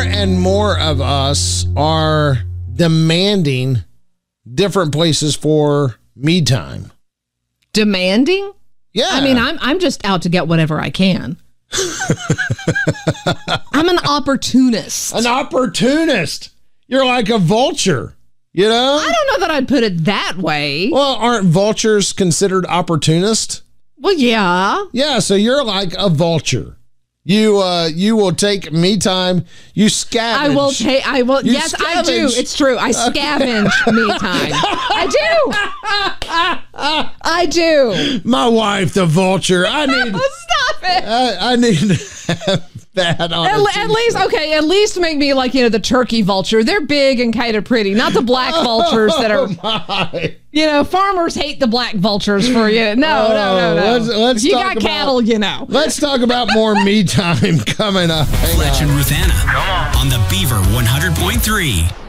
and more of us are demanding different places for me time. Demanding? Yeah. I mean, I'm just out to get whatever I can. I'm an opportunist. An opportunist. You're like a vulture, you know? I don't know that I'd put it that way. Well, aren't vultures considered opportunist? Well, yeah. Yeah, so you're like a vulture. You will take me time. You scavenge. I will. You Yes, I do. scavenge. It's true. I scavenge me time. I do. My wife, the vulture. I need. Stop it. I need to have that on. At least make me like, the turkey vulture. They're big and kind of pretty, not the black vultures that are. Farmers hate the black vultures for you. No. Let's you talk got about, cattle, Let's talk about more me time coming up. Fletch and Ruth Anna. Come on the Beaver 100.3.